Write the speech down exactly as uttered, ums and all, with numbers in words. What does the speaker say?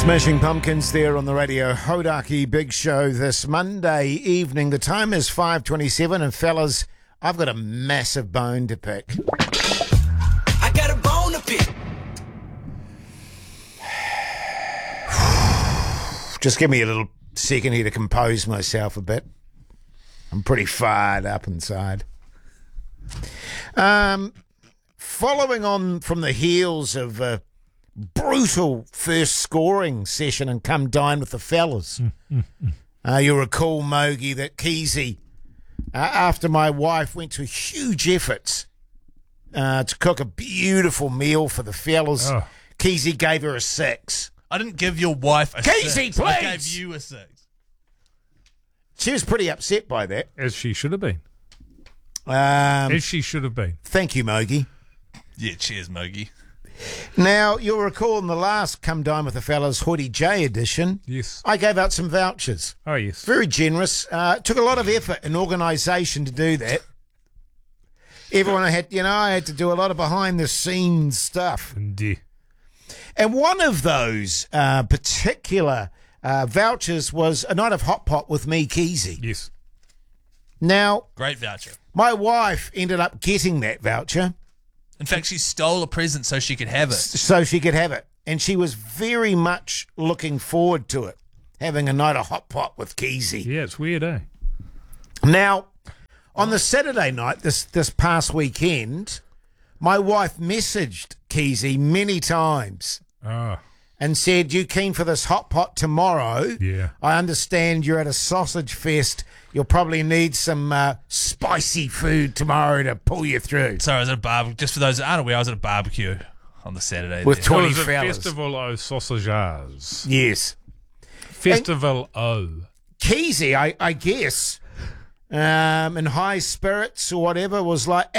Smashing Pumpkins there on the radio. Hodaki Big Show this Monday evening. The time is five twenty-seven, and fellas, I've got a massive bone to pick. I got a bone to pick. Just give me a little second here to compose myself a bit. I'm pretty fired up inside. Um, following on from the heels of a brutal first scoring session and Come Dine with the Fellas, mm, mm, mm. Uh, you'll recall, Mogi, that Keezy, uh, after my wife went to huge efforts uh, to cook a beautiful meal for the fellas, oh. Keezy gave her a six. I didn't give your wife a Keezy, six. please! I gave you a six. She was pretty upset by that. As she should have been. Um, As she should have been. Thank you, Mogi. Yeah, cheers, Mogi. Now, you'll recall in the last Come Dine with the Fellas Hoodie J edition, yes, I gave out some vouchers. Oh, yes. Very generous. Uh, took a lot of effort and organisation to do that. Everyone had, you know, I had to do a lot of behind-the-scenes stuff. Indeed. And one of those uh, particular uh, vouchers was a night of hot pot with me, Keezy. Yes. Now, great voucher. My wife ended up getting that voucher. In fact, she stole a present so she could have it. So she could have it. And she was very much looking forward to it, having a night of hot pot with Keezy. Yeah, it's weird, eh? Now, on the Saturday night, this, this past weekend, my wife messaged Keezy many times oh. and said, "You keen for this hot pot tomorrow? Yeah. I understand you're at a sausage fest. You'll probably need some uh, spicy food tomorrow to pull you through." Sorry, I was at a barbecue. Just for those that aren't aware, I was at a barbecue on the Saturday. With there. twenty it was a fellas. Festival O Sausages. Yes. Festival and O. Keezy, I, I guess, um, in high spirits or whatever, was like,